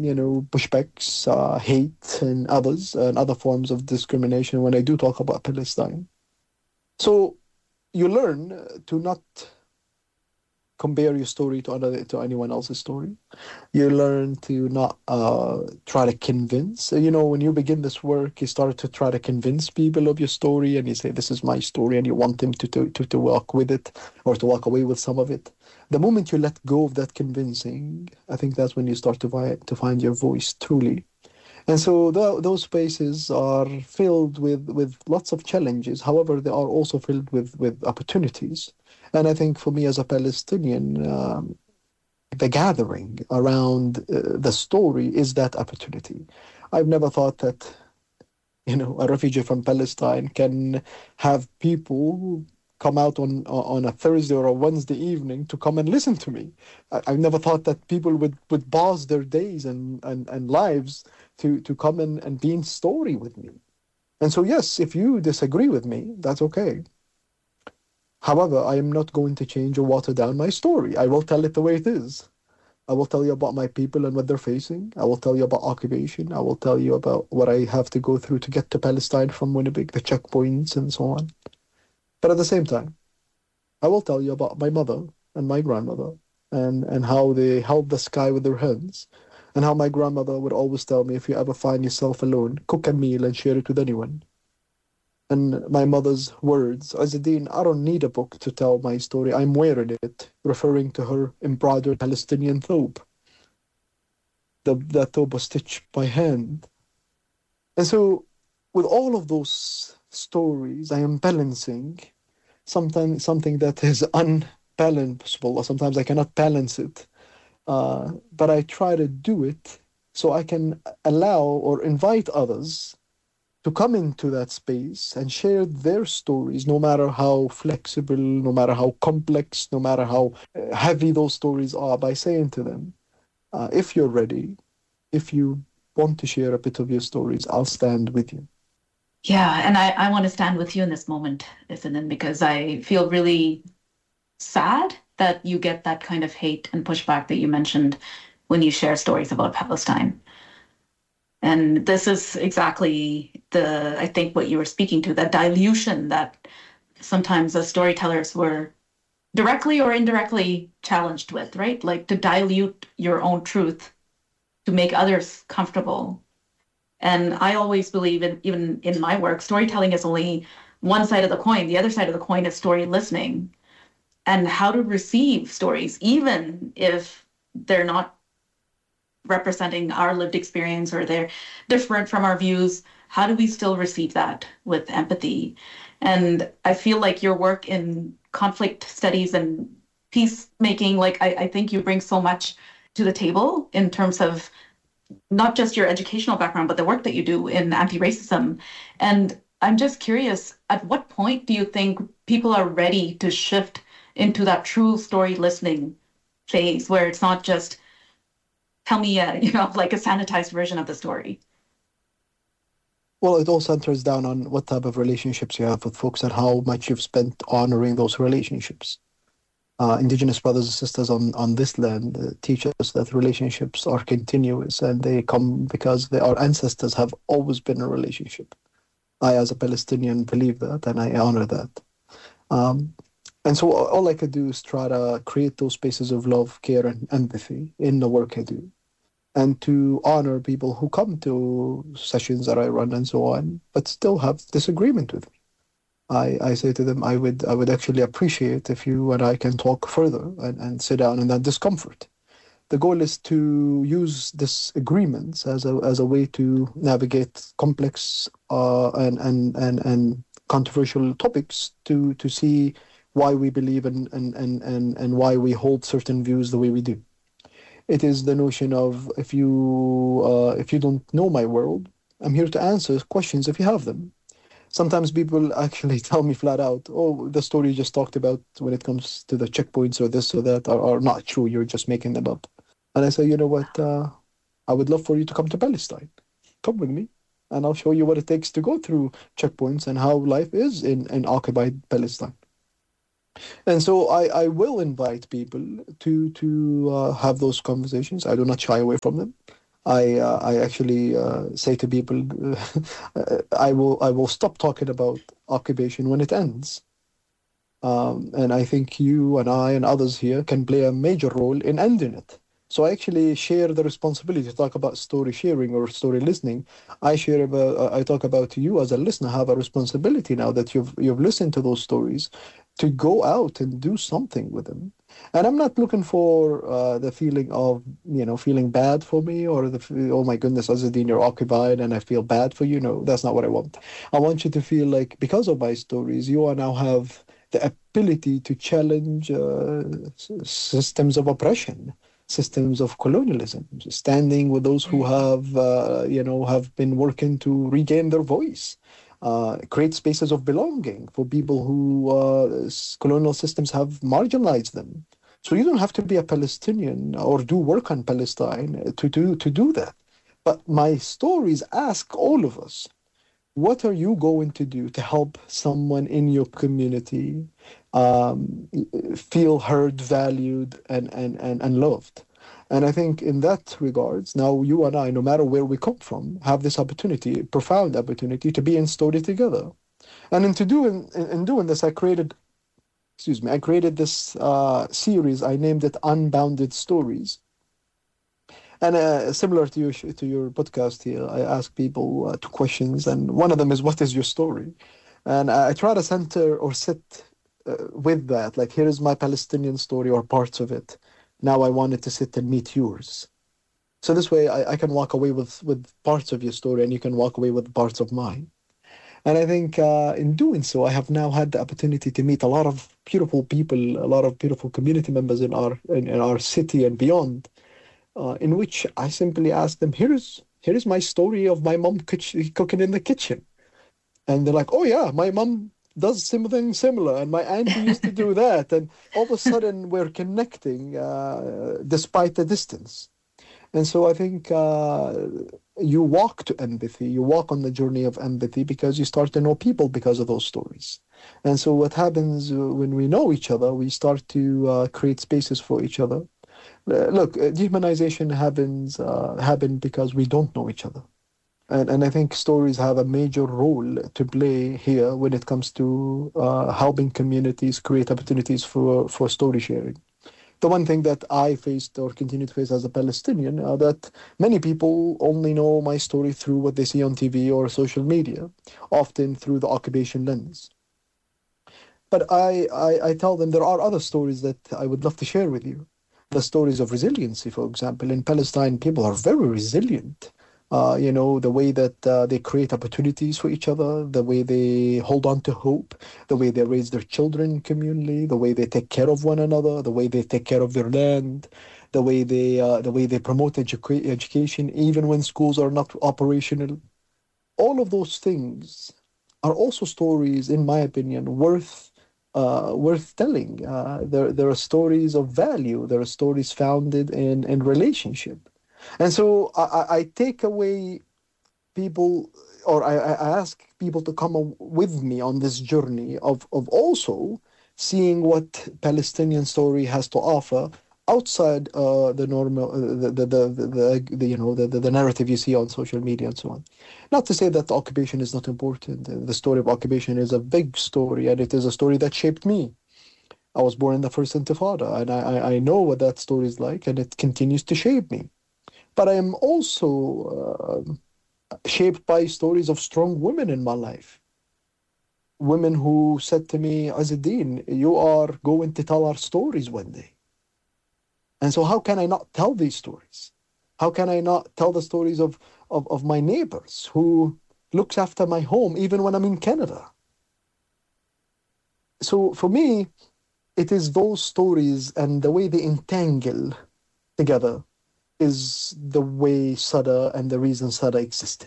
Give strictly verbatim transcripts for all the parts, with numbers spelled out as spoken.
you know, pushbacks, uh, hate, and others, and other forms of discrimination when I do talk about Palestine. So you learn uh, to not compare your story to another to anyone else's story. You learn to not uh, try to convince. You know, when you begin this work, you start to try to convince people of your story, and you say, "This is my story," and you want them to to to, to walk with it or to walk away with some of it. The moment you let go of that convincing, I think that's when you start to vi- to find your voice truly. And so tho- those spaces are filled with, with lots of challenges. However, they are also filled with, with opportunities. And I think for me as a Palestinian, um, the gathering around uh, the story is that opportunity. I've never thought that, you know, a refugee from Palestine can have people come out on on a Thursday or a Wednesday evening to come and listen to me. I, I've never thought that people would, would pause their days and, and, and lives to, to come and, and be in story with me. And so, yes, if you disagree with me, that's okay. However, I am not going to change or water down my story. I will tell it the way it is. I will tell you about my people and what they're facing. I will tell you about occupation. I will tell you about what I have to go through to get to Palestine from Winnipeg, the checkpoints and so on. But at the same time, I will tell you about my mother and my grandmother and, and how they held the sky with their hands, and how my grandmother would always tell me, if you ever find yourself alone, cook a meal and share it with anyone. And my mother's words, Azadeen, I don't need a book to tell my story. I'm wearing it, referring to her embroidered Palestinian thobe. The, that thobe was stitched by hand. And so, with all of those stories, I am balancing something, something that is unbalanceable, or sometimes I cannot balance it. Uh, but I try to do it so I can allow or invite others to come into that space and share their stories, no matter how flexible, no matter how complex, no matter how uh, heavy those stories are, by saying to them, uh, if you're ready, if you want to share a bit of your stories, I'll stand with you. Yeah, and I, I want to stand with you in this moment, Isanin, because I feel really sad that you get that kind of hate and pushback that you mentioned when you share stories about Palestine. And this is exactly the, I think, what you were speaking to, that dilution that sometimes as storytellers were directly or indirectly challenged with, right? Like to dilute your own truth to make others comfortable. And I always believe in, even in my work, storytelling is only one side of the coin. The other side of the coin is story listening and how to receive stories, even if they're not representing our lived experience or they're different from our views. How do we still receive that with empathy? And I feel like your work in conflict studies and peacemaking, like I, I think you bring so much to the table in terms of not just your educational background, but the work that you do in anti-racism. And I'm just curious, at what point do you think people are ready to shift into that true story listening phase where it's not just tell me, a, you know, like a sanitized version of the story? Well, it all centers down on what type of relationships you have with folks and how much you've spent honoring those relationships. Uh, Indigenous brothers and sisters on, on this land uh, teach us that relationships are continuous and they come because they, our ancestors have always been in a relationship. I, as a Palestinian, believe that and I honor that. Um, and so all I could do is try to create those spaces of love, care, and empathy in the work I do, and to honor people who come to sessions that I run and so on, but still have disagreement with me. I, I say to them, I would I would actually appreciate if you and I can talk further and, and sit down in that discomfort. The goal is to use disagreements as a as a way to navigate complex uh, and, and, and, and controversial topics to, to see why we believe and, and, and, and, and why we hold certain views the way we do. It is the notion of if you uh, if you don't know my world, I'm here to answer questions if you have them. Sometimes people actually tell me flat out, oh, the story you just talked about when it comes to the checkpoints or this or that are, are not true. You're just making them up. And I say, you know what? Uh, I would love for you to come to Palestine. Come with me, and I'll show you what it takes to go through checkpoints and how life is in, in occupied Palestine. And so I, I will invite people to to uh, have those conversations. I do not shy away from them. I uh, I actually uh, say to people, I will I will stop talking about occupation when it ends. Um, and I think you and I and others here can play a major role in ending it. So I actually share the responsibility to talk about story sharing or story listening. I share about uh, I talk about you as a listener have a responsibility now that you've you've listened to those stories to go out and do something with them. And I'm not looking for uh, the feeling of you know feeling bad for me or the oh my goodness, Azadine, you're occupied and I feel bad for you. No, that's not what I want. I want you to feel like because of my stories, you are now have the ability to challenge uh, systems of oppression, systems of colonialism, standing with those who have, uh, you know, have been working to regain their voice, uh, create spaces of belonging for people who uh, colonial systems have marginalized them. So you don't have to be a Palestinian or do work on Palestine to do to do that. But my stories ask all of us, what are you going to do to help someone in your community um, feel heard, valued, and, and, and, and loved? And I think in that regards, now you and I, no matter where we come from, have this opportunity, profound opportunity to be in story together. And in, to doing, in, in doing this, I created, excuse me, I created this uh, series. I named it Unbounded Stories. And uh, similar to your to your podcast here, I ask people uh, two questions, and one of them is, "What is your story?" And I try to center or sit uh, with that. Like, here is my Palestinian story or parts of it. Now I wanted to sit and meet yours. So this way, I, I can walk away with with parts of your story, and you can walk away with parts of mine. And I think uh, in doing so, I have now had the opportunity to meet a lot of beautiful people, a lot of beautiful community members in our in, in our city and beyond. Uh, in which I simply ask them, here's here's my story of my mom kitch- cooking in the kitchen. And they're like, oh yeah, my mom does something similar, and my auntie used to do that. And all of a sudden we're connecting uh, despite the distance. And so I think uh, you walk to empathy, you walk on the journey of empathy because you start to know people because of those stories. And so what happens when we know each other, we start to uh, create spaces for each other. Uh, look, uh, dehumanization happens uh, happen because we don't know each other, and and I think stories have a major role to play here when it comes to uh, helping communities create opportunities for for story sharing. The one thing that I faced or continue to face as a Palestinian uh, that many people only know my story through what they see on T V or social media, often through the occupation lens. But I, I, I tell them there are other stories that I would love to share with you. The stories of resiliency, for example. In Palestine, people are very resilient. Uh, you know, the way that uh, they create opportunities for each other, the way they hold on to hope, the way they raise their children communally, the way they take care of one another, the way they take care of their land, the way they uh, the way they promote edu- education, even when schools are not operational. All of those things are also stories, in my opinion, worth uh, worth telling. Uh, there, there are stories of value. There are stories founded in, in relationship. And so I, I take away people, or I, I ask people to come with me on this journey of, of also seeing what Palestinian story has to offer outside uh, the normal, uh, the, the, the, the, the, you know, the, the, the narrative you see on social media and so on. Not to say that the occupation is not important. The story of occupation is a big story, and it is a story that shaped me. I was born in the first Intifada, and I, I know what that story is like, and it continues to shape me. But I am also uh, shaped by stories of strong women in my life. Women who said to me, Azadine, you are going to tell our stories one day. And so how can I not tell these stories? How can I not tell the stories of, of, of my neighbors who looks after my home even when I'm in Canada? So for me, it is those stories and the way they entangle together is the way Sada and the reason Sada existed.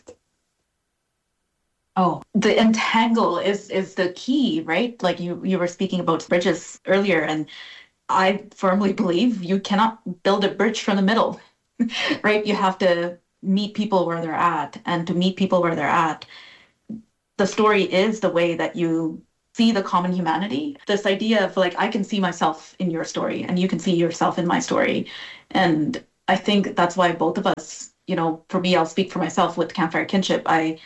Oh, the entangle is is the key, right? Like you, you were speaking about bridges earlier, and I firmly believe you cannot build a bridge from the middle, right? You have to meet people where they're at. And to meet people where they're at, the story is the way that you see the common humanity. This idea of like, I can see myself in your story and you can see yourself in my story. And I think that's why both of us you know, for me, I'll speak for myself with Campfire Kinship. I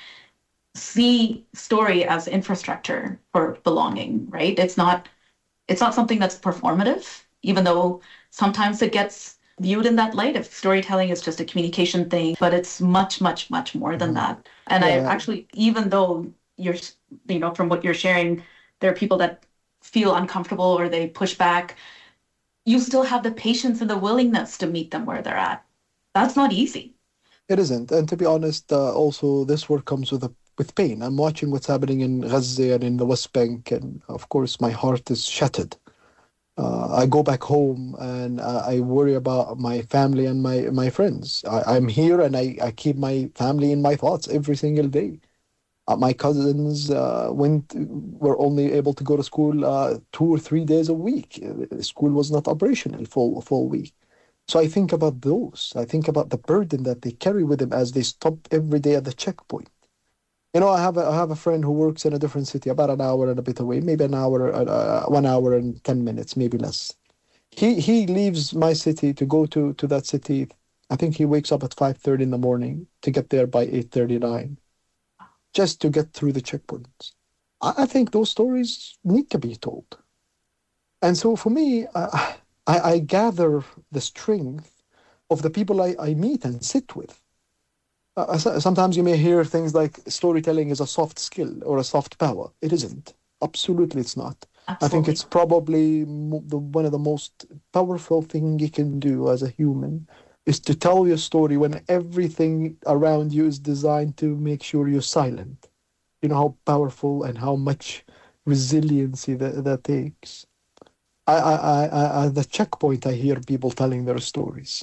see story as infrastructure for belonging, right? It's not it's not something that's performative, even though sometimes it gets viewed in that light if storytelling is just a communication thing, but it's much, much, much more than Mhm. that. And I Yeah, actually, even though you're, you know, from what you're sharing, there are people that feel uncomfortable or they push back, you still have the patience and the willingness to meet them where they're at. That's not easy. it isn't. And to be honest, uh, also this work comes with a with pain. I'm watching what's happening in Gaza and in the West Bank, and of course, my heart is shattered. Uh, I go back home and uh, I worry about my family and my my friends. I, I'm here and I, I keep my family in my thoughts every single day. Uh, my cousins uh, went were only able to go to school uh, two or three days a week. Uh, School was not operational full full week. So I think about those. I think about the burden that they carry with them as they stop every day at the checkpoint. You know, I have a, I have a friend who works in a different city, about an hour and a bit away, maybe an hour, uh, uh, one hour and ten minutes, maybe less. He he leaves my city to go to to that city. I think he wakes up at five thirty in the morning to get there by eight thirty nine, just to get through the checkpoints. I, I think those stories need to be told. And so for me, I, I, I gather the strength of the people I, I meet and sit with. Uh, so- sometimes you may hear things like storytelling is a soft skill or a soft power. It isn't. Absolutely, it's not. I think Absolutely. it's probably mo- the, one of the most powerful thing you can do as a human is to tell your story when everything around you is designed to make sure you're silent. You know how powerful and how much resiliency that, that takes. I, I, I, I, at the checkpoint, I hear people telling their stories.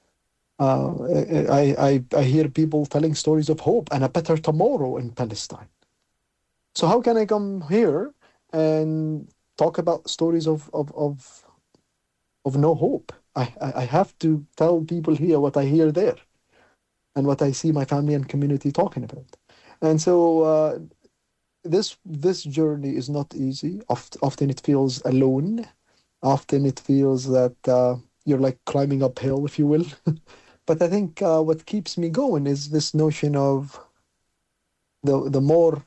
Uh, I, I, I hear people telling stories of hope and a better tomorrow in Palestine. So how can I come here and talk about stories of, of, of, of no hope? I, I I have to tell people here what I hear there and what I see my family and community talking about. And so uh, this this journey is not easy. Oft, often it feels alone. Often it feels that uh, you're like climbing uphill, if you will. But I think uh, what keeps me going is this notion of the the more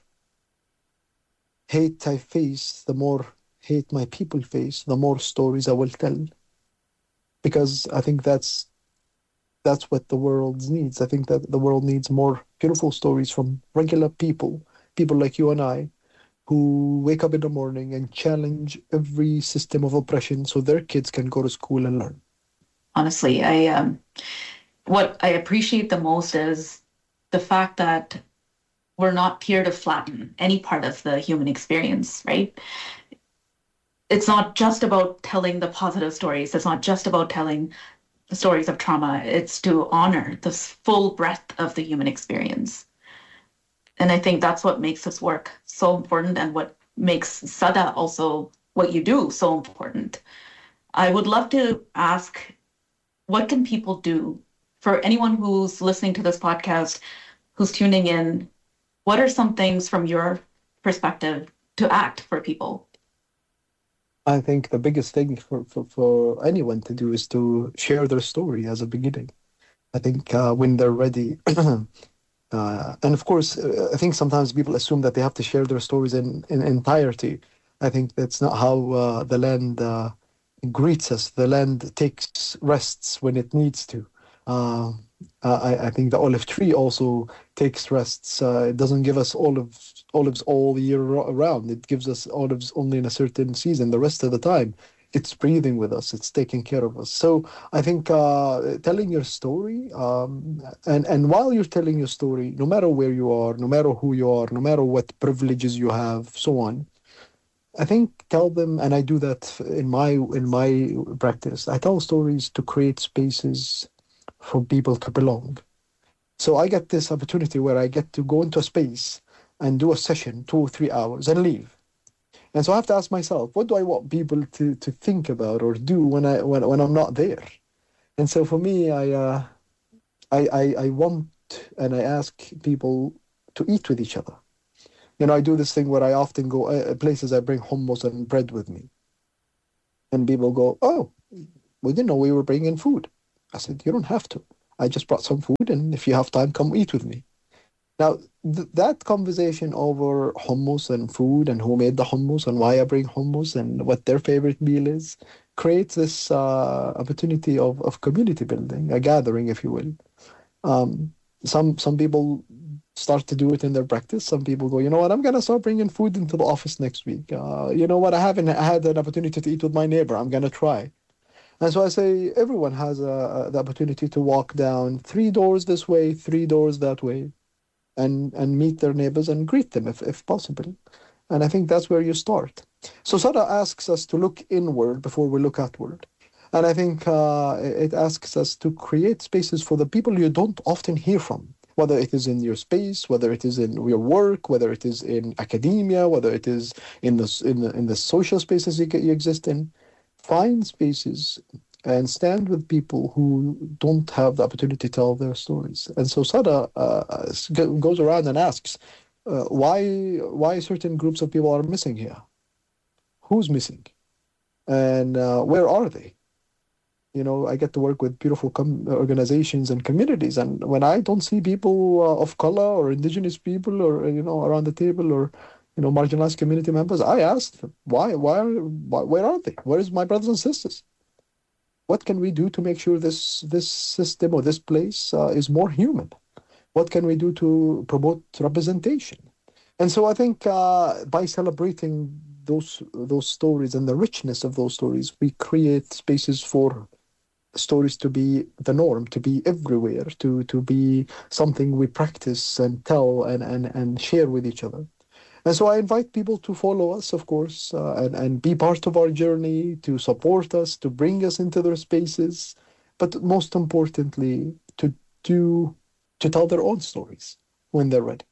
hate I face, the more hate my people face, the more stories I will tell. Because I think that's that's what the world needs. I think that the world needs more beautiful stories from regular people, people like you and I, who wake up in the morning and challenge every system of oppression so their kids can go to school and learn. Honestly, I um, what I appreciate the most is the fact that we're not here to flatten any part of the human experience, right? It's not just about telling the positive stories. It's not just about telling the stories of trauma. It's to honor the full breadth of the human experience. And I think that's what makes this work so important and what makes Sada also what you do so important. I would love to ask, what can people do for anyone who's listening to this podcast, who's tuning in? What are some things from your perspective to act for people? I think the biggest thing for, for, for anyone to do is to share their story as a beginning. I think uh, when they're ready, uh, and of course, uh, I think sometimes people assume that they have to share their stories in, in entirety. I think that's not how uh, the land uh, greets us. The land takes rests when it needs to. Uh, I, I think the olive tree also takes rests. Uh, it doesn't give us olives olives all year ro- around. It gives us olives only in a certain season. The rest of the time, it's breathing with us. It's taking care of us. So I think uh, telling your story, um, and and while you're telling your story, no matter where you are, no matter who you are, no matter what privileges you have, so on, I think tell them, and I do that in my in my practice. I tell stories to create spaces for people to belong. So I get this opportunity where I get to go into a space and do a session, two or three hours, and leave. And so I have to ask myself, what do I want people to, to think about or do when I when, when I'm not there? And so for me, I uh, I, I I want and I ask people to eat with each other. You know, I do this thing where I often go uh, places. I bring hummus and bread with me, and people go, "Oh, we didn't know we were bringing food." I said, "You don't have to. I just brought some food, and if you have time, come eat with me. Now, th- that conversation over hummus and food and who made the hummus and why I bring hummus and what their favorite meal is creates this uh, opportunity of, of community building, a gathering, if you will. Um, some some people start to do it in their practice. Some people go, you know what, I'm gonna start bringing food into the office next week. Uh, you know what, I haven't had an opportunity to eat with my neighbor. I'm gonna try. And so I say everyone has uh, the opportunity to walk down three doors this way, three doors that way, and and meet their neighbors and greet them if, if possible. And I think that's where you start. So Sada asks us to look inward before we look outward. And I think uh, it asks us to create spaces for the people you don't often hear from, whether it is in your space, whether it is in your work, whether it is in academia, whether it is in the in the, in the social spaces you, you exist in. Find spaces and stand with people who don't have the opportunity to tell their stories. And so Sada uh, goes around and asks, uh, why why certain groups of people are missing here? Who's missing? And uh, where are they? You know, I get to work with beautiful com- organizations and communities, and when I don't see people uh, of color or indigenous people or, you know, around the table, or, you know, marginalized community members, I ask them, why, why, why, where are they? Where is my brothers and sisters? What can we do to make sure this this system or this place uh, is more human? What can we do to promote representation? And so I think uh, by celebrating those those stories and the richness of those stories, we create spaces for stories to be the norm, to be everywhere, to to be something we practice and tell and, and, and share with each other. And so I invite people to follow us, of course, uh, and, and be part of our journey, to support us, to bring us into their spaces, but most importantly, to do to tell their own stories when they're ready.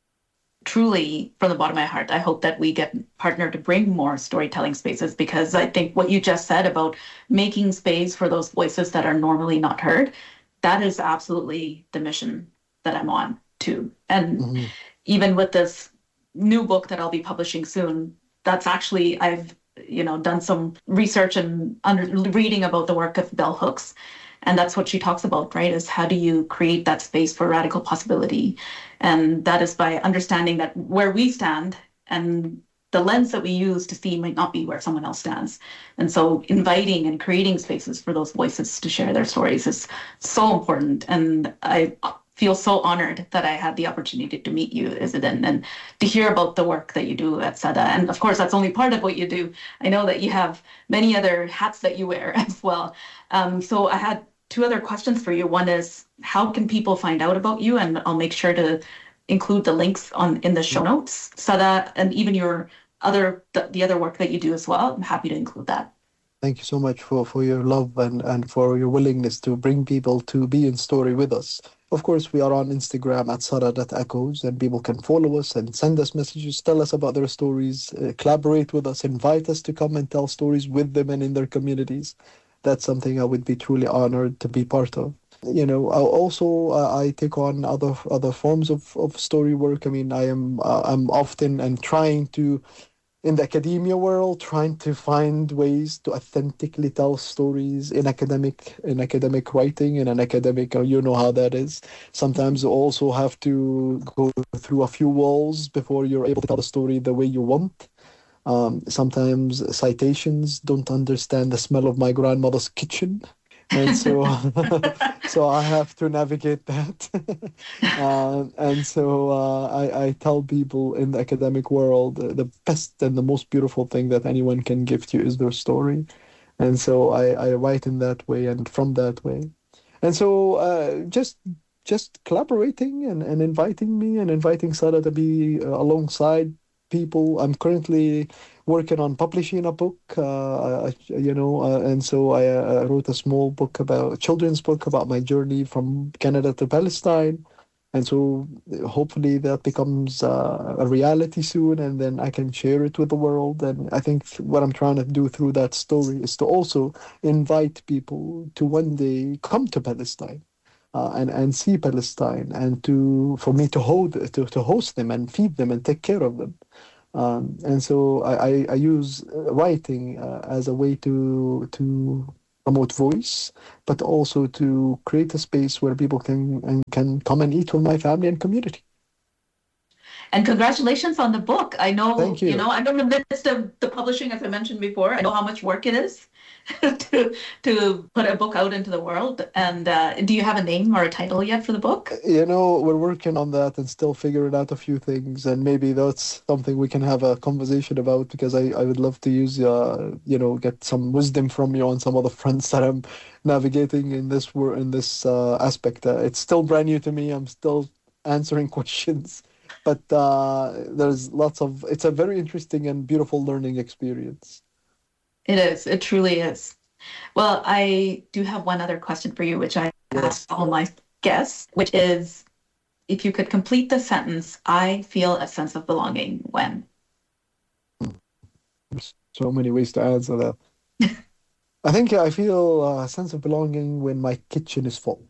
Truly, from the bottom of my heart, I hope that we get partnered to bring more storytelling spaces, because I think what you just said about making space for those voices that are normally not heard, that is absolutely the mission that I'm on too. And mm-hmm. even with this new book that I'll be publishing soon, that's actually, I've, you know, done some research and under, reading about the work of Bell Hooks. And that's what she talks about, right? Is how do you create that space for radical possibility? And that is by understanding that where we stand and the lens that we use to see might not be where someone else stands. And so inviting and creating spaces for those voices to share their stories is so important. And I feel so honored that I had the opportunity to meet you, Izzadin, and to hear about the work that you do at Sada. And of course, that's only part of what you do. I know that you have many other hats that you wear as well. Um, so I had two other questions for you. One is, how can people find out about you? And I'll make sure to include the links on in the show notes. Sada, and even your other the, the other work that you do as well. I'm happy to include that. Thank you so much for, for your love and, and for your willingness to bring people to be in story with us. Of course, we are on Instagram at sada dot echoes, and people can follow us and send us messages, tell us about their stories, uh, collaborate with us, invite us to come and tell stories with them and in their communities. That's something I would be truly honored to be part of. You know, I also uh, I take on other other forms of, of story work. I mean, I am uh, I'm often and trying to, in the academia world, trying to find ways to authentically tell stories in academic in academic writing, in an academic, you know how that is. Sometimes you also have to go through a few walls before you're able to tell the story the way you want. Um, sometimes citations don't understand the smell of my grandmother's kitchen. And so so I have to navigate that. uh, and so uh, I, I tell people in the academic world, uh, the best and the most beautiful thing that anyone can give to you is their story. And so I, I write in that way and from that way. And so uh, just just collaborating and, and inviting me and inviting Sada to be uh, alongside people. I'm currently working on publishing a book, uh, you know, uh, and so I uh, wrote a small book about, a children's book about my journey from Canada to Palestine. And so hopefully that becomes uh, a reality soon, and then I can share it with the world. And I think what I'm trying to do through that story is to also invite people to one day come to Palestine. Uh, and, and see Palestine, and to for me to hold to, to host them and feed them and take care of them. Um, and so I, I, I use writing uh, as a way to to promote voice, but also to create a space where people can and can come and eat with my family and community. And congratulations on the book. I know, Thank you. you know, I'm in the midst of the publishing, as I mentioned before. I know how much work it is to to put a book out into the world. And uh, do you have a name or a title yet for the book? You know, we're working on that and still figuring out a few things. And maybe that's something we can have a conversation about, because I, I would love to use, uh, you know, get some wisdom from you on some of the fronts that I'm navigating in this, wor- in this uh, aspect. Uh, it's still brand new to me. I'm still answering questions. But uh, there's lots of, it's a very interesting and beautiful learning experience. It is. It truly is. Well, I do have one other question for you, which I Yes. ask all my guests, which is, if you could complete the sentence, I feel a sense of belonging when? There's so many ways to answer that. I think I feel a sense of belonging when my kitchen is full.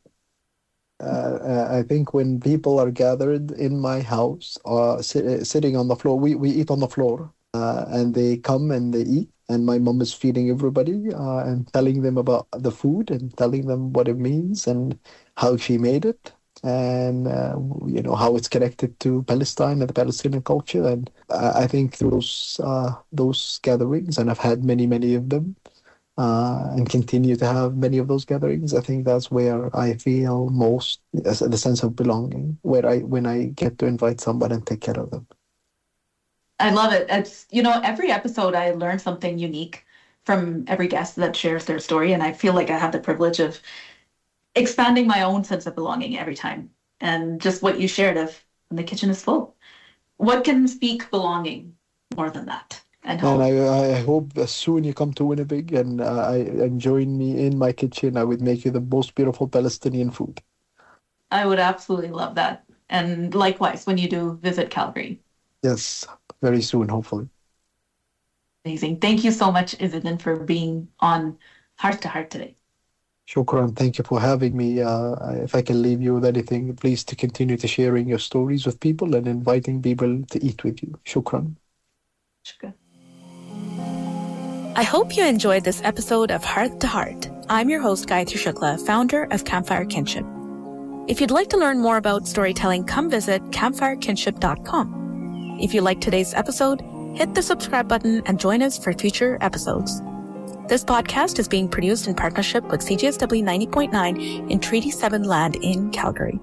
Uh, I think when people are gathered in my house, uh, sit, sitting on the floor, we, we eat on the floor, uh, and they come and they eat, and my mom is feeding everybody uh, and telling them about the food and telling them what it means and how she made it, and uh, you know how it's connected to Palestine and the Palestinian culture. And I, I think through those uh, those gatherings, and I've had many many of them. Uh, and continue to have many of those gatherings. I think that's where I feel most the sense of belonging, where I when I get to invite somebody and take care of them. I love it. It's, you know, every episode I learn something unique from every guest that shares their story. And I feel like I have the privilege of expanding my own sense of belonging every time. And just what you shared of when the kitchen is full. What can speak belonging more than that? And, and I, I hope soon you come to Winnipeg and, uh, I, and join me in my kitchen. I would make you the most beautiful Palestinian food. I would absolutely love that. And likewise, when you do visit Calgary. Yes, very soon, hopefully. Amazing. Thank you so much, Izzeddin, for being on Heart to Heart today. Shukran. Thank you for having me. Uh, if I can leave you with anything, please to continue to sharing your stories with people and inviting people to eat with you. Shukran. Shukran. I hope you enjoyed this episode of Heart to Heart. I'm your host, Gayatri Shukla, founder of Campfire Kinship. If you'd like to learn more about storytelling, come visit campfire kinship dot com. If you liked today's episode, hit the subscribe button and join us for future episodes. This podcast is being produced in partnership with C G S W ninety point nine in Treaty seven land in Calgary.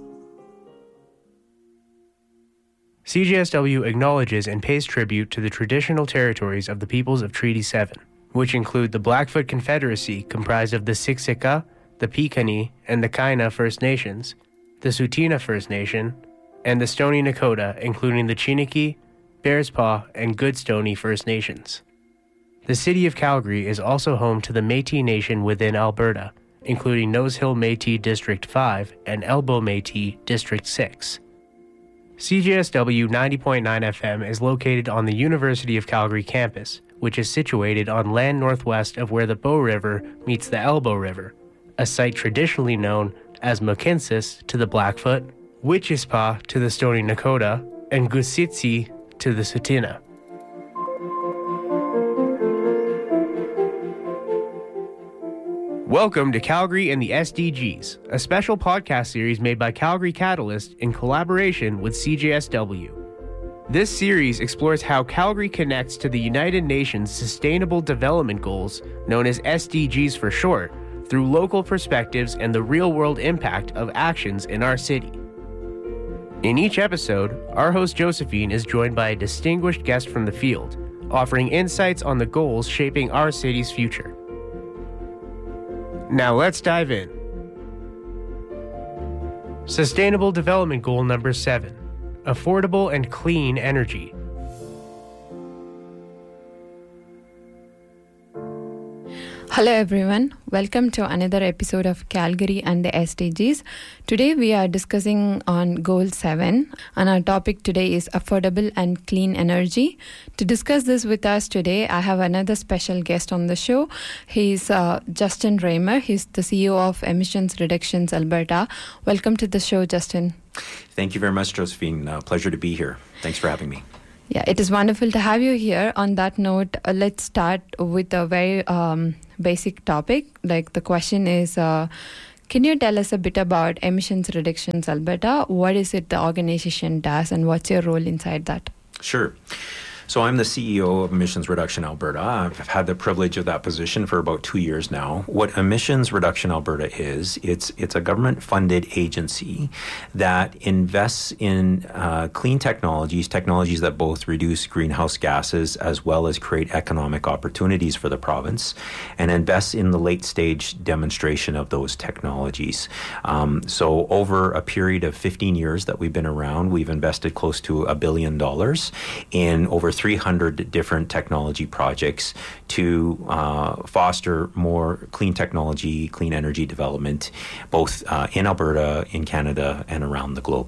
C G S W acknowledges and pays tribute to the traditional territories of the peoples of Treaty seven, which include the Blackfoot Confederacy, comprised of the Siksika, the Piikani, and the Kainai First Nations, the Tsuut'ina First Nation, and the Stoney Nakoda, including the Chiniki, Bearspaw, and Goodstoney First Nations. The city of Calgary is also home to the Métis Nation within Alberta, including Nose Hill Métis District five and Elbow Métis District six. C G S W ninety point nine F M is located on the University of Calgary campus, which is situated on land northwest of where the Bow River meets the Elbow River, a site traditionally known as Mohkinstsis to the Blackfoot, Witchespaw to the Stoney Nakoda, and Gusitsi to the Tsuut'ina. Welcome to Calgary and the S D Gs, a special podcast series made by Calgary Catalyst in collaboration with C G S W. This series explores how Calgary connects to the United Nations Sustainable Development Goals, known as S D Gs for short, through local perspectives and the real-world impact of actions in our city. In each episode, our host Josephine is joined by a distinguished guest from the field, offering insights on the goals shaping our city's future. Now let's dive in. Sustainable Development Goal number seven, affordable and clean energy. Hello everyone, welcome to another episode of Calgary and the S D Gs. Today we are discussing on Goal seven, and our topic today is affordable and clean energy. To discuss this with us today, I have another special guest on the show. He's uh, Justin Raymer. He's the C E O of Emissions Reductions Alberta. Welcome to the show, Justin. Thank you very much, Josephine. Uh, pleasure to be here. Thanks for having me. Yeah, it is wonderful to have you here. On that note, uh, let's start with a very um, basic topic. Like the question is, uh, can you tell us a bit about Emissions Reductions Alberta? What is it the organization does and what's your role inside that? Sure. So I'm the C E O of Emissions Reduction Alberta. I've had the privilege of that position for about two years now. What Emissions Reduction Alberta is, it's it's a government-funded agency that invests in uh, clean technologies, technologies that both reduce greenhouse gases as well as create economic opportunities for the province, and invests in the late-stage demonstration of those technologies. Um, so over a period of fifteen years that we've been around, we've invested close to a billion dollars in over three hundred different technology projects to uh, foster more clean technology, clean energy development, both uh, in Alberta, in Canada, and around the globe.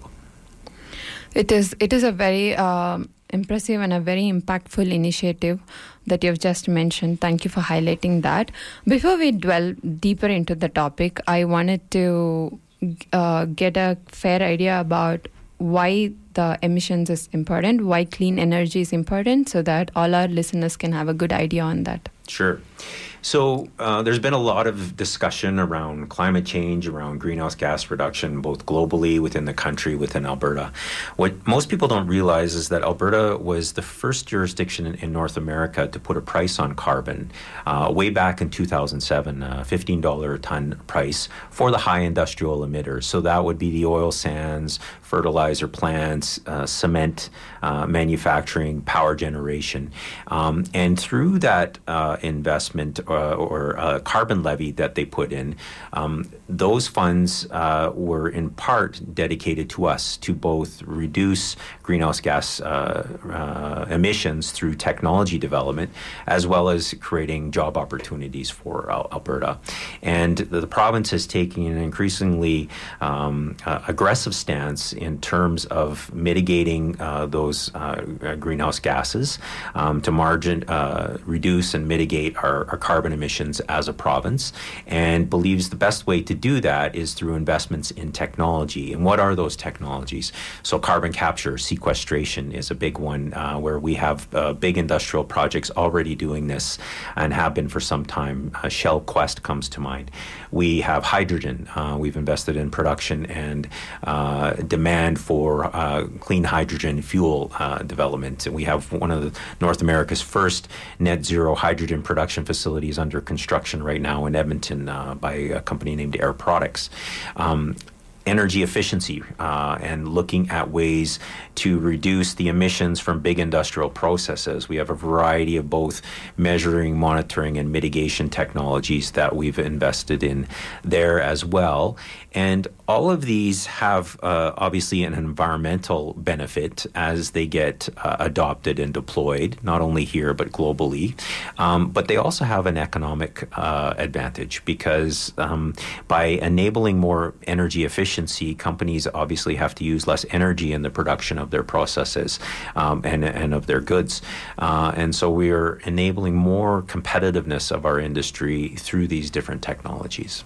It is it is a very um, impressive and a very impactful initiative that you've just mentioned. Thank you for highlighting that. Before we dwell deeper into the topic, I wanted to uh, get a fair idea about why the emissions is important, why clean energy is important, so that all our listeners can have a good idea on that. Sure. So uh, there's been a lot of discussion around climate change, around greenhouse gas reduction, both globally, within the country, within Alberta. What most people don't realize is that Alberta was the first jurisdiction in, in North America to put a price on carbon uh, way back in two thousand seven, a fifteen dollars a ton price for the high industrial emitters. So that would be the oil sands, fertilizer plants, uh, cement uh, manufacturing, power generation. Um, and through that uh, investment uh, or uh, carbon levy that they put in, um, those funds uh, were in part dedicated to us to both reduce greenhouse gas uh, uh, emissions through technology development, as well as creating job opportunities for Al- Alberta. And the, the province is taking an increasingly um, uh, aggressive stance in terms of mitigating uh, those uh, greenhouse gases um, to margin, uh, reduce and mitigate our, our carbon emissions as a province, and believes the best way to do that is through investments in technology. And what are those technologies? So carbon capture, sequestration is a big one uh, where we have uh, big industrial projects already doing this and have been for some time. Uh, Shell Quest comes to mind. We have hydrogen. Uh, we've invested in production and uh, demand for uh, clean hydrogen fuel uh, development. And we have one of the North America's first net zero hydrogen production facilities under construction right now in Edmonton uh, by a company named Air Products. Um, energy efficiency uh, and looking at ways to reduce the emissions from big industrial processes. We have a variety of both measuring, monitoring, and mitigation technologies that we've invested in there as well. And all of these have uh, obviously an environmental benefit as they get uh, adopted and deployed, not only here but globally. Um, but they also have an economic uh, advantage because um, by enabling more energy efficiency, companies obviously have to use less energy in the production of their processes um, and, and of their goods. Uh, and so we are enabling more competitiveness of our industry through these different technologies.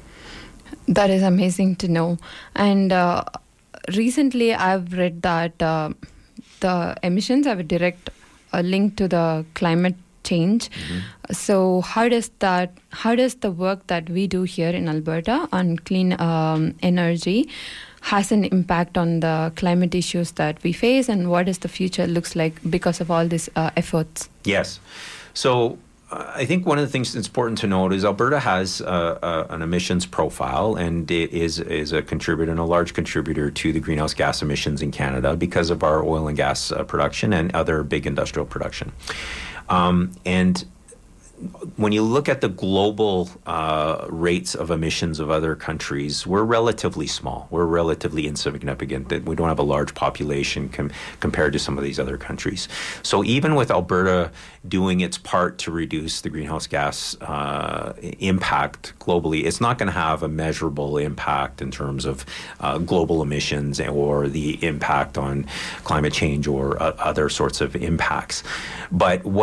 That is amazing to know. And uh, recently I've read that uh, the emissions have a direct uh, link to the climate change. Mm-hmm. So how does that, how does the work that we do here in Alberta on clean um, energy has an impact on the climate issues that we face, and what does the future looks like because of all these uh, efforts? Yes. So I think one of the things that's important to note is Alberta has uh, uh, an emissions profile, and it is is a contributor and a large contributor to the greenhouse gas emissions in Canada because of our oil and gas uh, production and other big industrial production. Um, and when you look at the global uh, rates of emissions of other countries, we're relatively small. We're relatively insignificant. That we don't have a large population com- compared to some of these other countries. So even with Alberta doing its part to reduce the greenhouse gas uh, impact globally, it's not going to have a measurable impact in terms of uh, global emissions or the impact on climate change or uh, other sorts of impacts. But what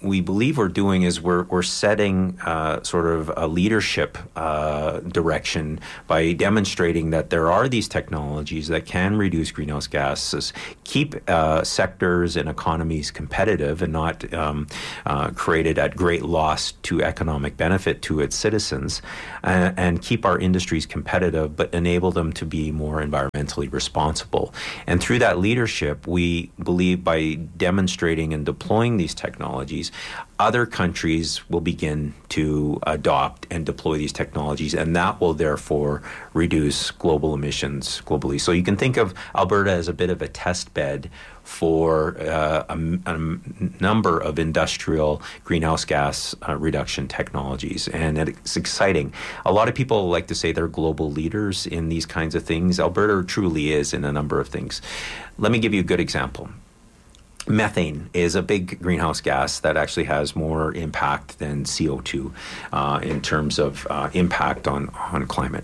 we believe we're doing is we're we're setting uh, sort of a leadership uh, direction by demonstrating that there are these technologies that can reduce greenhouse gases, keep uh, sectors and economies competitive and not um, uh, created at great loss to economic benefit to its citizens, uh, and keep our industries competitive, but enable them to be more environmentally responsible. And through that leadership, we believe by demonstrating and deploying these technologies, other countries will begin to adopt and deploy these technologies, and that will therefore reduce global emissions globally. So you can think of Alberta as a bit of a test bed for uh, a, a number of industrial greenhouse gas uh, reduction technologies, and it's exciting. A lot of people like to say they're global leaders in these kinds of things. Alberta truly is in a number of things. Let me give you a good example. Methane is a big greenhouse gas that actually has more impact than C O two uh, in terms of uh, impact on, on climate.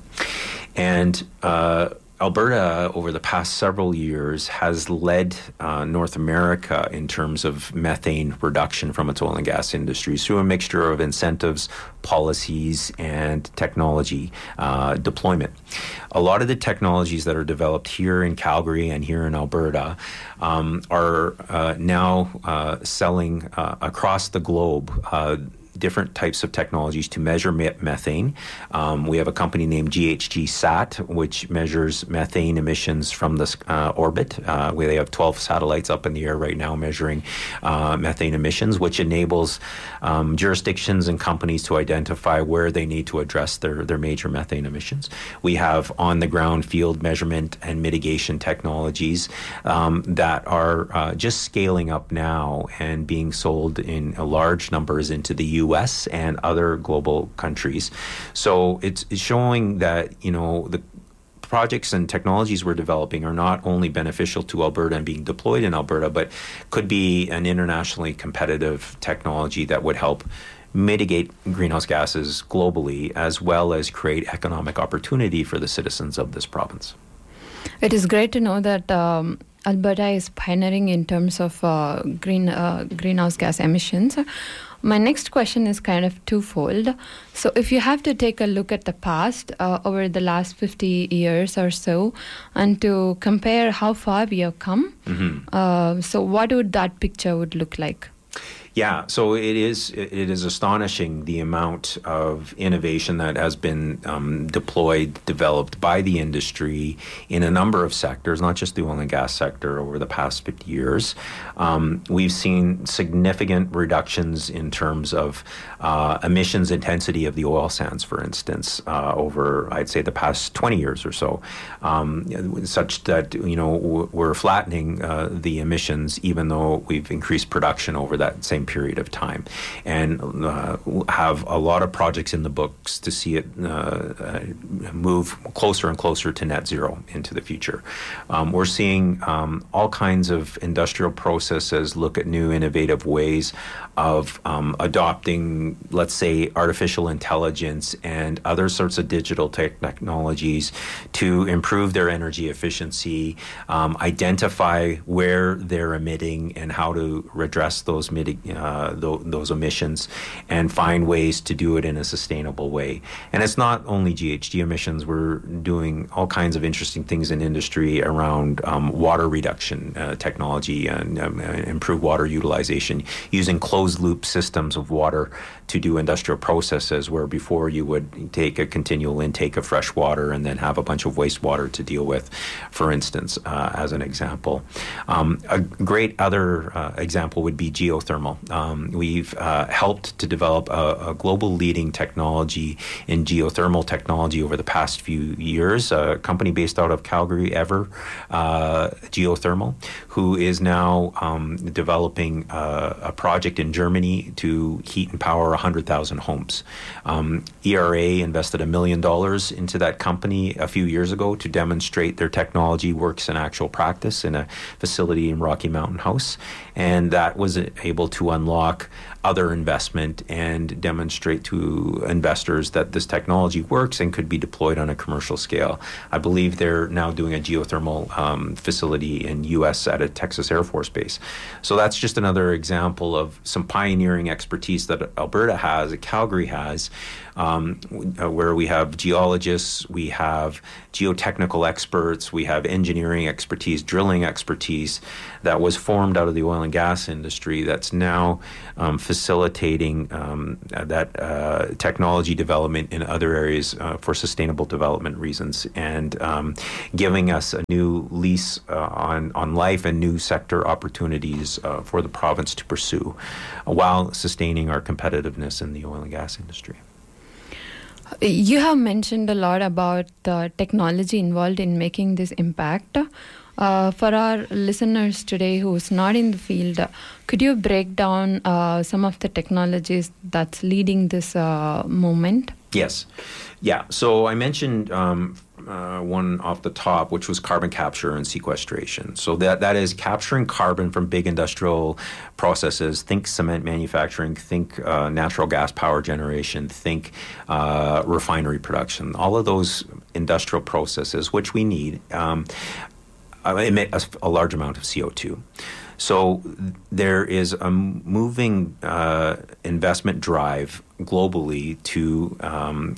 And uh, Alberta, over the past several years, has led uh, North America in terms of methane reduction from its oil and gas industries through a mixture of incentives, policies, and technology uh, deployment. A lot of the technologies that are developed here in Calgary and here in Alberta um, are uh, now uh, selling uh, across the globe uh, different types of technologies to measure me- methane. Um, we have a company named G H G SAT, which measures methane emissions from the uh, orbit. Uh, where they have twelve satellites up in the air right now measuring uh, methane emissions, which enables um, jurisdictions and companies to identify where they need to address their, their major methane emissions. We have on-the-ground field measurement and mitigation technologies um, that are uh, just scaling up now and being sold in large numbers into the U S and other global countries. So it's showing that, you know, the projects and technologies we're developing are not only beneficial to Alberta and being deployed in Alberta, but could be an internationally competitive technology that would help mitigate greenhouse gases globally, as well as create economic opportunity for the citizens of this province. It is great to know that um, Alberta is pioneering in terms of uh, green uh, greenhouse gas emissions. My next question is kind of twofold. So if you have to take a look at the past uh, over the last fifty years or so, and to compare how far we have come, mm-hmm. uh, so what would that picture would look like? Yeah, so it is it is astonishing the amount of innovation that has been um, deployed, developed by the industry in a number of sectors, not just the oil and gas sector, over the past fifty years. Um, we've seen significant reductions in terms of uh, emissions intensity of the oil sands, for instance, uh, over, I'd say, the past twenty years or so, um, such that, you know, we're flattening uh, the emissions, even though we've increased production over that same period of time, and uh, have a lot of projects in the books to see it uh, uh, move closer and closer to net zero into the future. Um, we're seeing um, all kinds of industrial processes look at new innovative ways of um, adopting, let's say, artificial intelligence and other sorts of digital technologies to improve their energy efficiency, um, identify where they're emitting and how to redress those mitig- uh, th- those emissions, and find ways to do it in a sustainable way. And it's not only G H G emissions. We're doing all kinds of interesting things in industry around um, water reduction uh, technology and um, improved water utilization, using closed loop systems of water to do industrial processes, where before you would take a continual intake of fresh water and then have a bunch of wastewater to deal with, for instance, uh, as an example. Um, a great other uh, example would be geothermal. Um, we've uh, helped to develop a, a global leading technology in geothermal technology over the past few years, a company based out of Calgary, Ever uh, Geothermal, who is now um, developing uh, a project in Germany to heat and power one hundred thousand homes. Um, E R A invested a million dollars into that company a few years ago to demonstrate their technology works in actual practice in a facility in Rocky Mountain House, and that was able to to unlock other investment and demonstrate to investors that this technology works and could be deployed on a commercial scale. I believe they're now doing a geothermal um, facility in U S at a Texas Air Force Base. So that's just another example of some pioneering expertise that Alberta has, that Calgary has, um, where we have geologists, we have geotechnical experts, we have engineering expertise, drilling expertise that was formed out of the oil and gas industry that's now um, facilitating um, that uh, technology development in other areas uh, for sustainable development reasons, and um, giving us a new lease uh, on, on life and new sector opportunities uh, for the province to pursue uh, while sustaining our competitiveness in the oil and gas industry. You have mentioned a lot about the technology involved in making this impact. Uh, for our listeners today who's not in the field, could you break down uh, some of the technologies that's leading this uh, movement? Yes. Yeah. So I mentioned um, uh, one off the top, which was carbon capture and sequestration. So that that is capturing carbon from big industrial processes. Think cement manufacturing, think uh, natural gas power generation, think uh, refinery production. All of those industrial processes, which we need, um, emit a, a large amount of C O two. So there is a moving uh, investment drive globally to um,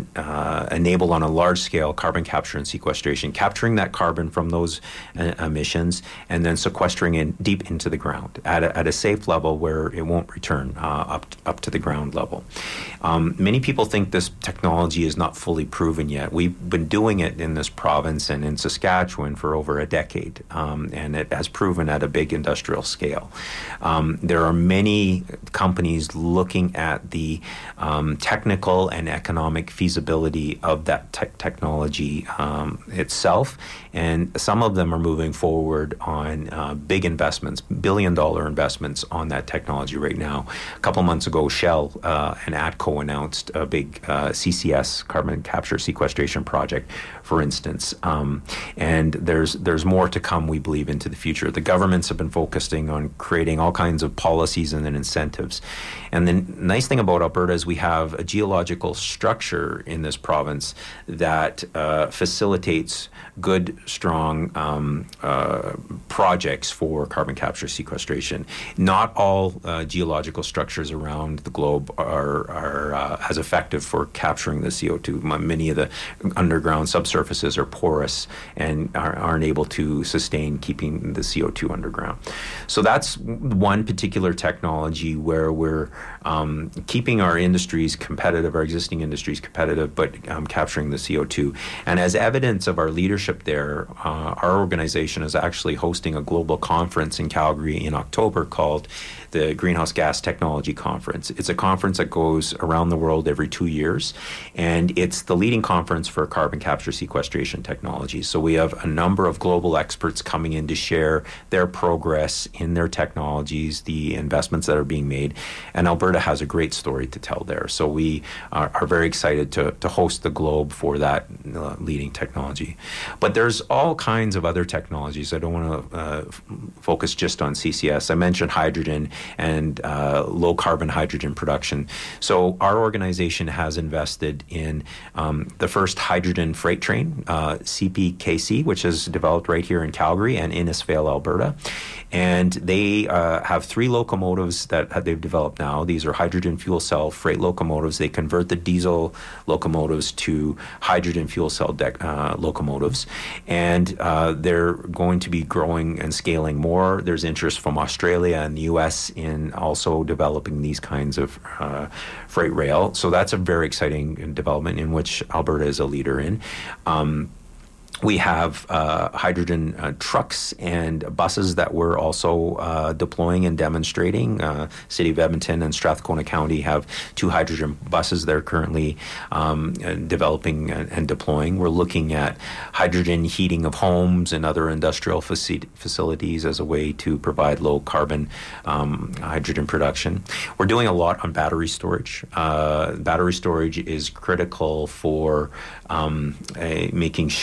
uh, enable on a large scale carbon capture and sequestration, capturing that carbon from those uh, emissions and then sequestering it deep into the ground at a, at a safe level where it won't return uh, up, to, up to the ground level. Um, many people think this technology is not fully proven yet. We've been doing it in this province and in Saskatchewan for over a decade, um, and it has proven at a big industrial scale. Um, there are many companies looking at the Um, technical and economic feasibility of that te- technology um, itself, and some of them are moving forward on uh, big investments, billion dollar investments on that technology right now. A couple months ago, Shell uh, and ATCO announced a big uh, C C S, carbon capture sequestration project, for instance, um, and there's there's more to come, we believe, into the future. The governments have been focusing on creating all kinds of policies and then incentives. And the nice thing about Alberta is we have a geological structure in this province that uh, facilitates good, strong um, uh, projects for carbon capture sequestration. Not all uh, geological structures around the globe are, are uh, as effective for capturing the C O two. Many of the underground subsurfaces are porous and are, aren't able to sustain keeping the C O two underground. So that's one particular technology where we're um, keeping our industries competitive, our existing industries competitive, but um, capturing the C O two. And as evidence of our leadership there, uh, our organization is actually hosting a global conference in Calgary in October called the Greenhouse Gas Technology Conference. It's a conference that goes around the world every two years, and it's the leading conference for carbon capture sequestration technology. So we have a number of global experts coming in to share their progress in their technologies, the investments that are being made, and Alberta has a great story to tell there. So we are, are very excited to, to host the globe for that uh, leading technology. But there's all kinds of other technologies. I don't want to uh, f- focus just on C C S. I mentioned hydrogen and uh, low carbon hydrogen production. So our organization has invested in um, the first hydrogen freight train, uh, C P K C, which is developed right here in Calgary and Innisfail, Alberta. And they uh, have three locomotives that they've developed now. These are hydrogen fuel cell freight locomotives. They convert the diesel locomotives to hydrogen fuel cell de- uh, locomotives. And uh, they're going to be growing and scaling more. There's interest from Australia and the U S in also developing these kinds of uh, freight rail. So that's a very exciting development in which Alberta is a leader in. Um, We have uh, hydrogen uh, trucks and buses that we're also uh, deploying and demonstrating. Uh, City of Edmonton and Strathcona County have two hydrogen buses they're currently um, developing and, and deploying. We're looking at hydrogen heating of homes and other industrial faci- facilities as a way to provide low carbon um, hydrogen production. We're doing a lot on battery storage. Uh, battery storage is critical for um, a, making sure that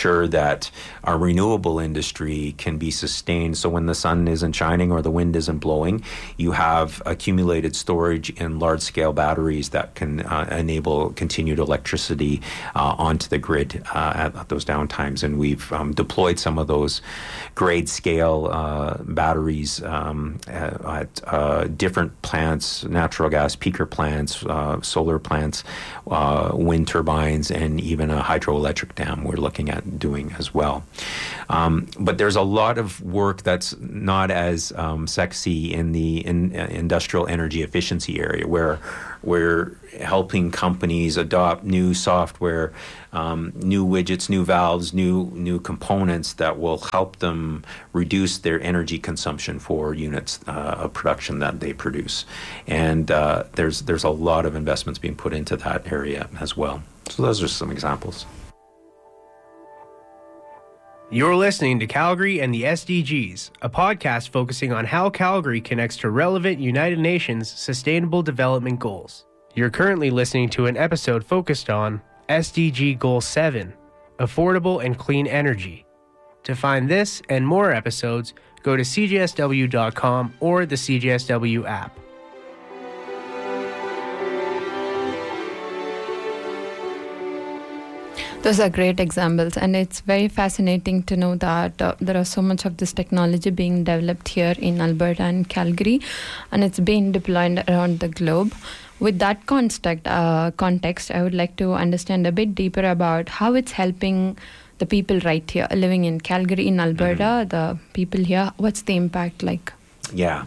that our renewable industry can be sustained. So when the sun isn't shining or the wind isn't blowing, you have accumulated storage in large-scale batteries that can uh, enable continued electricity uh, onto the grid uh, at, at those downtimes. And we've um, deployed some of those grade-scale uh, batteries um, at, at uh, different plants, natural gas peaker plants, uh, solar plants, uh, wind turbines, and even a hydroelectric dam we're looking at doing as well. Um, but there's a lot of work that's not as um, sexy in the in, uh, industrial energy efficiency area, where we're helping companies adopt new software, um, new widgets, new valves, new new components that will help them reduce their energy consumption for units uh, of production that they produce. And uh, there's there's a lot of investments being put into that area as well. So those are some examples. You're listening to Calgary and the S D Gs, a podcast focusing on how Calgary connects to relevant United Nations Sustainable Development Goals. You're currently listening to an episode focused on S D G Goal seven, Affordable and Clean Energy. To find this and more episodes, go to c j s w dot com or the C J S W app. Those are great examples, and it's very fascinating to know that uh, there is so much of this technology being developed here in Alberta and Calgary, and it's being deployed around the globe. With that context, uh, context, I would like to understand a bit deeper about how it's helping the people right here living in Calgary, in Alberta, mm-hmm. the people here. What's the impact like? Yeah.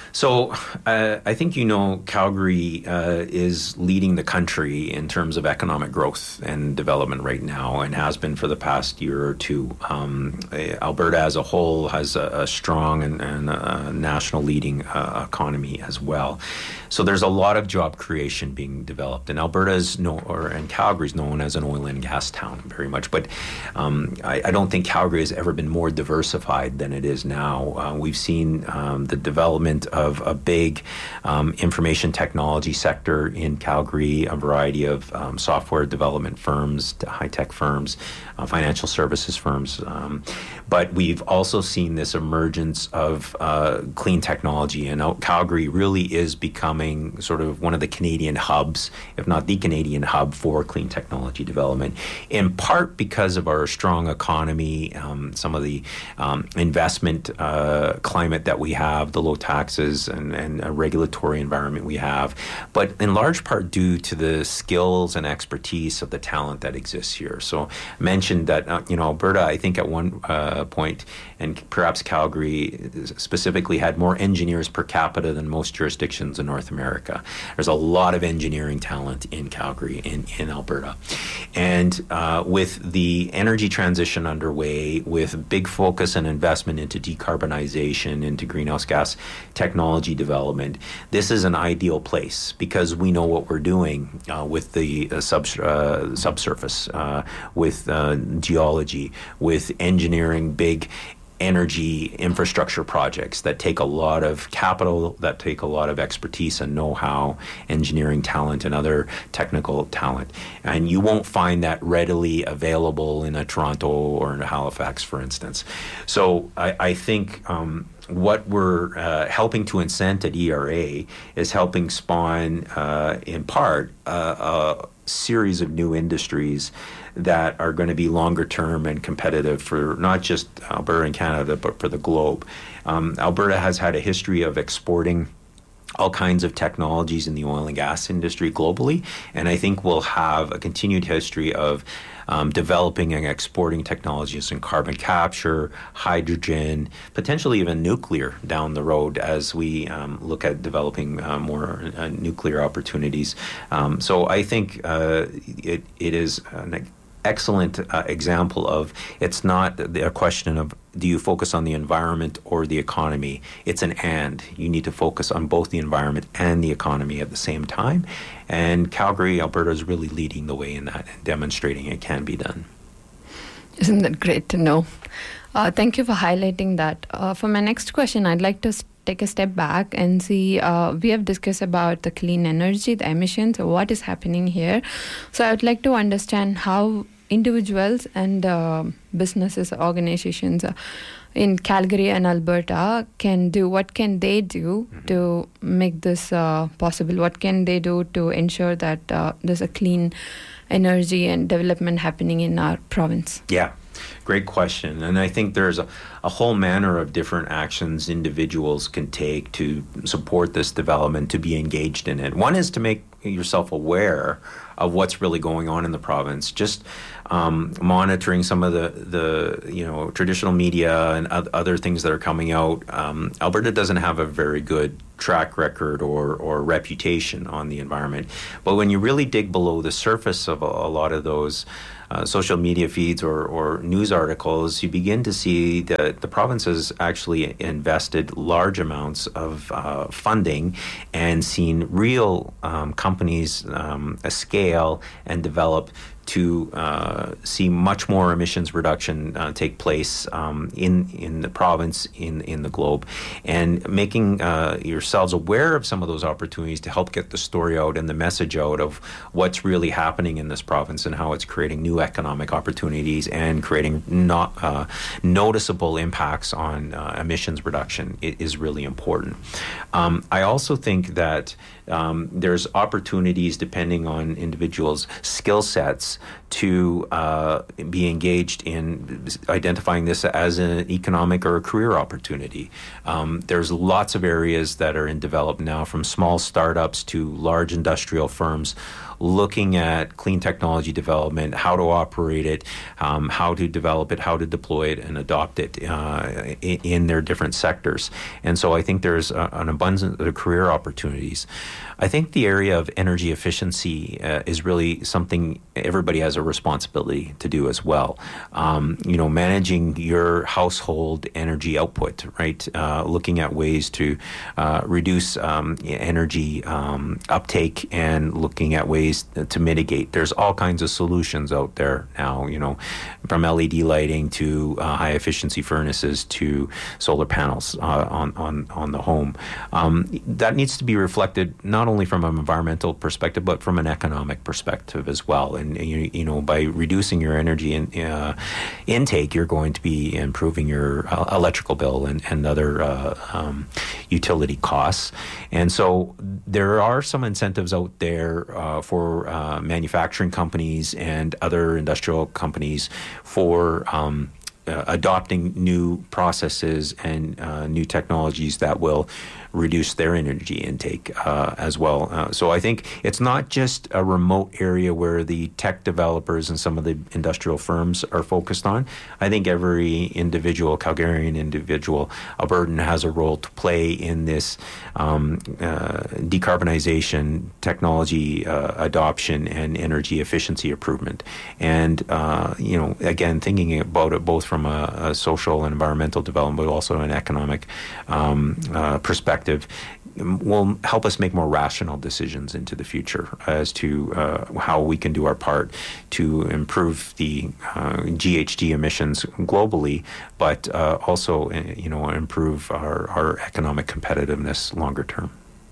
So uh, I think you know Calgary uh, is leading the country in terms of economic growth and development right now, and has been for the past year or two. Um, Alberta as a whole has a, a strong and, and a national leading uh, economy as well. So there's a lot of job creation being developed, and Alberta is no, or and Calgary is known as an oil and gas town very much. But um, I, I don't think Calgary has ever been more diversified than it is now. Uh, we've seen um, the development of a big um, information technology sector in Calgary, a variety of um, software development firms, high-tech firms, uh, financial services firms. Um, but we've also seen this emergence of uh, clean technology, and uh, Calgary really is becoming sort of one of the Canadian hubs, if not the Canadian hub for clean technology development, in part because of our strong economy, um, some of the um, investment uh, climate that we have, the low taxes and, and a regulatory environment we have, but in large part due to the skills and expertise of the talent that exists here. So I mentioned that, uh, you know, Alberta, I think at one uh, point, and perhaps Calgary specifically, had more engineers per capita than most jurisdictions in North America. There's a lot of engineering talent in Calgary, in, in Alberta. And uh, with the energy transition underway, with big focus and investment into decarbonization, into greenhouse gas technology development, this is an ideal place because we know what we're doing uh, with the uh, sub, uh, subsurface, uh, with uh, geology, with engineering big energy infrastructure projects that take a lot of capital, that take a lot of expertise and know-how, engineering talent and other technical talent. And you won't find that readily available in a Toronto or in a Halifax, for instance. So I, I think um, what we're uh, helping to incent at E R A is helping spawn, uh, in part, uh, a series of new industries that are going to be longer term and competitive for not just Alberta and Canada, but for the globe. Um, Alberta has had a history of exporting all kinds of technologies in the oil and gas industry globally, and I think we'll have a continued history of um, developing and exporting technologies in carbon capture, hydrogen, potentially even nuclear down the road as we um, look at developing uh, more uh, nuclear opportunities. Um, so I think uh, it it is an excellent uh, example of it's not a question of do you focus on the environment or the economy. It's an and. You need to focus on both the environment and the economy at the same time. And Calgary, Alberta is really leading the way in that and demonstrating it can be done. Isn't that great to know? Uh, thank you for highlighting that. Uh, for my next question, I'd like to take a step back and see, uh, we have discussed about the clean energy, the emissions, what is happening here. So I would like to understand how individuals and uh, businesses, organizations uh, in Calgary and Alberta can do? What can they do mm-hmm. to make this uh, possible? What can they do to ensure that uh, there's a clean energy and development happening in our province? Yeah. Great question. And I think there's a, a whole manner of different actions individuals can take to support this development, to be engaged in it. One is to make yourself aware of what's really going on in the province. Just um, monitoring some of the, the you know traditional media and other things that are coming out. Um, Alberta doesn't have a very good track record or, or reputation on the environment. But when you really dig below the surface of a, a lot of those Uh, social media feeds or, or news articles, you begin to see that the province has actually invested large amounts of uh, funding and seen real um, companies um, scale and develop to uh, see much more emissions reduction uh, take place um, in in the province, in in the globe, and making uh, yourselves aware of some of those opportunities to help get the story out and the message out of what's really happening in this province and how it's creating new economic opportunities and creating not uh, noticeable impacts on uh, emissions reduction. It is really important. Um, I also think that Um, there's opportunities depending on individuals' skill sets to uh, be engaged in identifying this as an economic or a career opportunity. Um, there's lots of areas that are in development now, from small startups to large industrial firms, looking at clean technology development, how to operate it, um, how to develop it, how to deploy it and adopt it uh, in, in their different sectors. And so I think there's a, an abundance of career opportunities. I think the area of energy efficiency uh, is really something everybody has a responsibility to do as well. Um, you know, managing your household energy output, right? Uh, looking at ways to uh, reduce um, energy um, uptake and looking at ways to mitigate. There's all kinds of solutions out there now, you know, from L E D lighting to uh, high efficiency furnaces to solar panels uh, on, on, on the home. Um, that needs to be reflected not only from an environmental perspective, but from an economic perspective as well. And, you, you know, by reducing your energy in, uh, intake, you're going to be improving your uh, electrical bill and, and other uh, um, utility costs. And so there are some incentives out there uh, for uh, manufacturing companies and other industrial companies for um, uh, adopting new processes and uh, new technologies that will reduce their energy intake uh, as well. Uh, so I think it's not just a remote area where the tech developers and some of the industrial firms are focused on. I think every individual, Calgarian individual, Albertan has a role to play in this um, uh, decarbonization, technology uh, adoption, and energy efficiency improvement. And, uh, you know, again, thinking about it both from a, a social and environmental development, but also an economic um, uh, perspective, will help us make more rational decisions into the future as to uh, how we can do our part to improve the uh, G H G emissions globally, but uh, also, you know, improve our, our economic competitiveness longer term.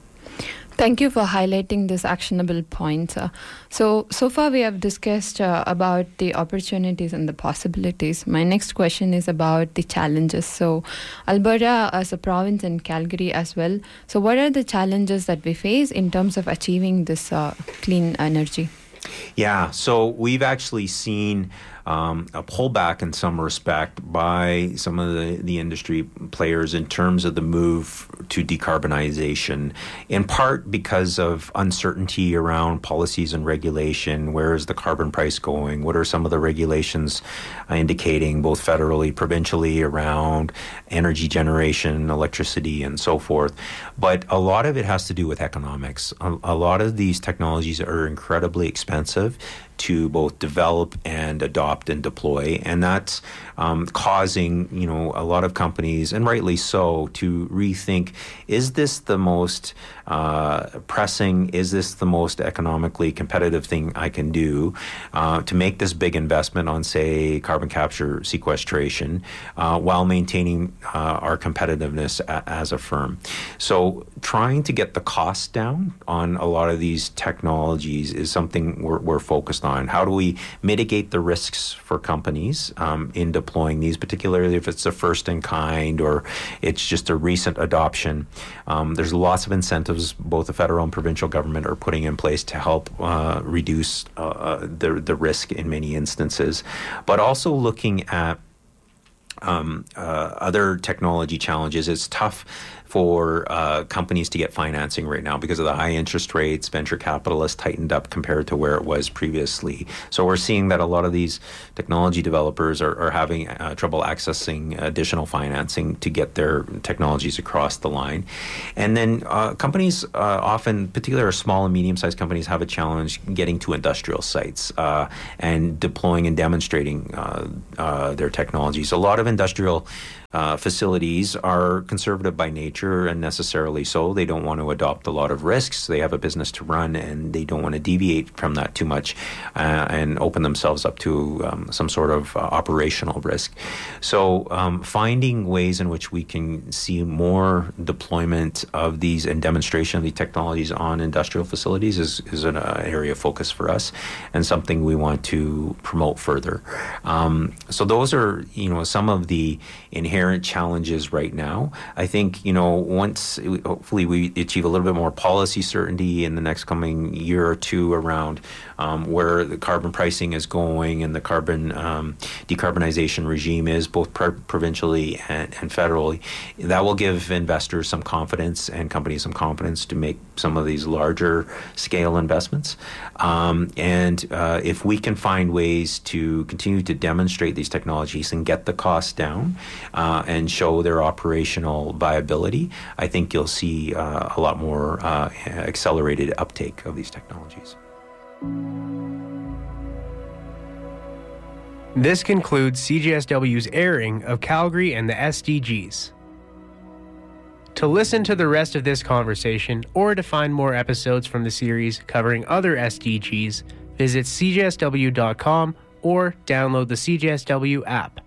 Thank you for highlighting this actionable point. Uh, so, so far we have discussed uh, about the opportunities and the possibilities. My next question is about the challenges. So, Alberta as a province and Calgary as well. So, what are the challenges that we face in terms of achieving this uh, clean energy? Yeah, so we've actually seen um, a pullback in some respect by some of the, the industry players in terms of the move to decarbonization, in part because of uncertainty around policies and regulation. Where is the carbon price going? What are some of the regulations indicating, both federally, provincially, around energy generation, electricity, and so forth? But a lot of it has to do with economics. A, a lot of these technologies are incredibly expensive to both develop and adopt and deploy, and that's um, causing, you know, a lot of companies, and rightly so, to rethink: is this the most uh, pressing? Is this the most economically competitive thing I can do uh, to make this big investment on, say, carbon capture sequestration, uh, while maintaining uh, our competitiveness a- as a firm? So, trying to get the cost down on a lot of these technologies is something we're, we're focused on. on. How do we mitigate the risks for companies um, in deploying these, particularly if it's a first in kind or it's just a recent adoption? Um, there's lots of incentives both the federal and provincial government are putting in place to help uh, reduce uh, the, the risk in many instances, but also looking at Um, uh, other technology challenges. It's tough for uh, companies to get financing right now because of the high interest rates. Venture capital has tightened up compared to where it was previously. So we're seeing that a lot of these technology developers are, are having uh, trouble accessing additional financing to get their technologies across the line. And then uh, companies uh, often, particularly small and medium-sized companies, have a challenge getting to industrial sites uh, and deploying and demonstrating uh, uh, their technologies. A lot of industrial Uh, facilities are conservative by nature, and necessarily so. They don't want to adopt a lot of risks. They have a business to run, and they don't want to deviate from that too much uh, and open themselves up to um, some sort of uh, operational risk. So um, finding ways in which we can see more deployment of these and demonstration of these technologies on industrial facilities is, is an uh, area of focus for us and something we want to promote further. Um, so those are, you know, some of the inherent challenges right now. I think, you know, once hopefully we achieve a little bit more policy certainty in the next coming year or two around um, where the carbon pricing is going and the carbon um, decarbonization regime is, both pro- provincially and, and federally, that will give investors some confidence and companies some confidence to make some of these larger scale investments. Um, and uh, if we can find ways to continue to demonstrate these technologies and get the costs down, uh, and show their operational viability, I think you'll see uh, a lot more uh, accelerated uptake of these technologies. This concludes C J S W's airing of Calgary and the S D Gs. To listen to the rest of this conversation or to find more episodes from the series covering other S D Gs, visit C J S W dot com or download the C J S W app.